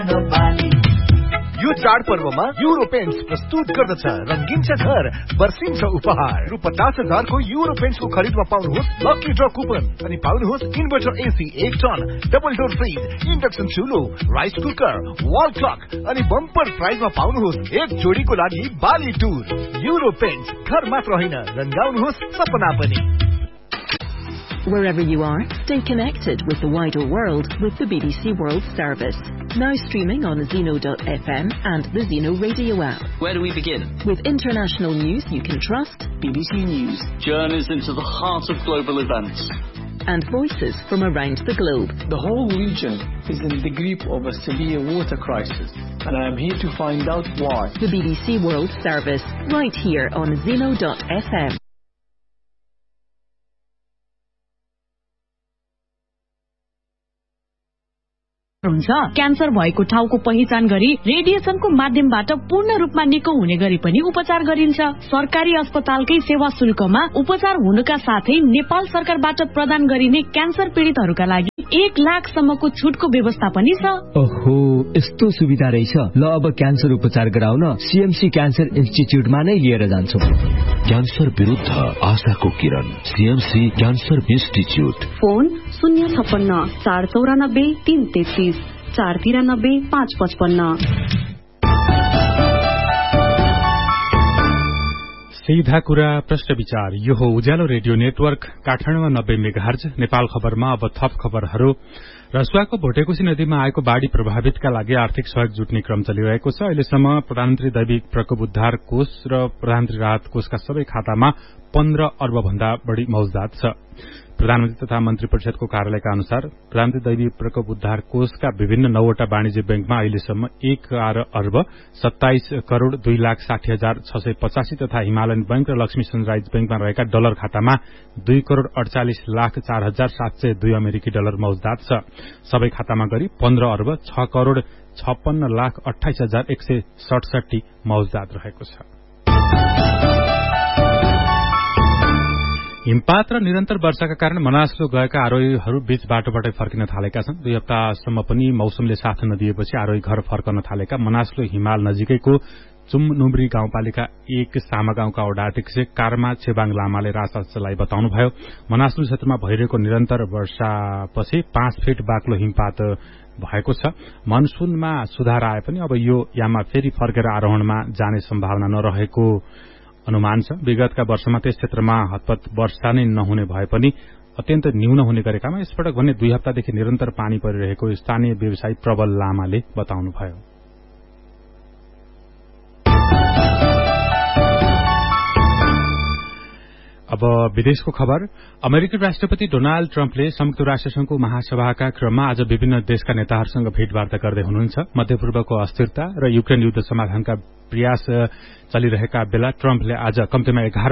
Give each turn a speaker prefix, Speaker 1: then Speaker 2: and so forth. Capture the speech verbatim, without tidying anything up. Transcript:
Speaker 1: यो चाडपर्वमा euro paints प्रस्तुत गर्दछ रंगीन छ घर बर्सिन्छ उपहार रु पचास हजारको युरो पेन्ट्सको खरिदमा पाउनुहोस् लकी ड्र कुपन अनि पाउनुहोस् इन्भर्टर एसी एक ton double door fridge induction चुलो rice cooker wall clock अनि बम्पर प्राइजमा पाउनुहोस् एक जोडीको लागि बाली टुर युरो पेन्ट्स घर मात्र होइन रंगाउनुहोस् सपना पनि।
Speaker 2: Wherever you are, stay connected with the wider world with the B B C World Service. Now streaming on Zeno dot F M and the Zeno radio app.
Speaker 3: Where do we begin?
Speaker 2: With international news you can trust.
Speaker 3: B B C News. Journeys into the heart of global events.
Speaker 2: And voices from around the globe.
Speaker 4: The whole region is in the grip of a severe water crisis, and I am here to find out why.
Speaker 2: The B B C World Service, right here on Zeno dot F M.
Speaker 5: हुन्छ cancer भएको ठाउँको पहिचान गरी रेडिएसनको माध्यमबाट पूर्ण रूपमा निको हुने गरी पनि उपचार गरिन्छ। सरकारी अस्पतालकै सेवा शुल्कमा उपचार हुनुका साथै नेपाल सरकारबाट प्रदान गरिने क्यान्सर पीडितहरूका लागि एक लाख सम्मको छुटको व्यवस्था पनि छ।
Speaker 6: ओहो, यस्तो सुविधा रहेछ। ल अब क्यान्सर उपचार गराउन सीएमसी क्यान्सर इन्स्टिच्युटमा नै लिएर जान्छु।
Speaker 7: क्यान्सर विरुद्ध आशाको किरण सीएमसी क्यान्सर इन्स्टिच्युट।
Speaker 8: फोन शून्य छप्पन्न चार चौरानब्बे तीन तेत्तीस चार तिरानब्बे पाँच पचपन्न।
Speaker 9: सीधा कुरा प्रश्न विचार। यो हो उज्यालो रेडियो नेटवर्क काठमाडौँमा नब्बे मेगाहर्ज। नेपाल खबरमा अब थप खबरहरू। रसुवाको भोटेकोशी नदीमा आएको बाढ़ी प्रभावितका लागि आर्थिक सहयोग जुट्ने क्रम चलिरहेको छ। अहिलेसम्म प्रधानमन्त्री दैविक प्रकोप उद्धार कोष र प्रधानमन्त्री राहत कोषका सबै खातामा पन्ध्र अर्ब भन्दा बढ़ी मौजदात छ। प्रधानमन्त्री तथा मन्त्री परिषदको कार्यालयका अनुसार प्रधानमन्त्री दैवी प्रकोप उद्धार कोषका विभिन्न नौवटा वाणिज्य बैंकमा अहिलेसम्म एक अर्ब सत्ताइस करोड़ दुई लाख साठी हजार छ सय पचासी तथा हिमालयन बैंक र लक्ष्मी सनराइज बैंकमा रहेका डलर खातामा दुई करोड़ अड़चालिस लाख चार हजार सात सय दुई अमेरिकी डलर मौजदात छ। सबै खातामा गरी पन्ध्र अर्ब छ करोड़ छप्पन्न लाख अठाइस हजार एक सय सडसठी मौजदात रहेको छ। हिमपात र निरन्तर वर्षाका कारण मनासलो गएका आरोहीहरू बीच बाटोबाटै फर्किन थालेका छन्। दुई हप्तासम्म पनि मौसमले साथ नदिएपछि आरोही घर फर्कन थालेका मनासलो हिमाल नजिकैको चुमनुम्री गाउँपालिका एक सामा गाउँका वडा अध्यक्ष कारमा छेबाङ लामाले राजशास्त्रलाई बताउनुभयो, मनासलो क्षेत्रमा भइरहेको निरन्तर वर्षापछि पाँच फिट बाक्लो हिमपात भएको छ। मनसुनमा सुधार आए पनि अब यो याममा फेरि फर्केर आरोहणमा जाने सम्भावना नरहेको अनुमान छ। विगतका वर्षमा त्यस क्षेत्रमा हतपत वर्षा नै नहुने भए पनि अत्यन्त न्यून हुने गरेकामा यसपटक भने दुई हप्तादेखि निरन्तर पानी परिरहेको स्थानीय व्यवसायी प्रबल लामाले बताउनुभयो। अब विदेशको खबर। अमेरिकी राष्ट्रपति डोनाल्ड ट्रम्पले संयुक्त राष्ट्रसंघको महासभाका क्रममा आज विभिन्न देशका नेताहरूसँग भेटवार्ता गर्दै हुनुहुन्छ। मध्यपूर्वको अस्थिरता र युक्रेन युद्ध समाधानका प्रयास चलिरहेका बेला ट्रम्पले आज कम्तीमा एघार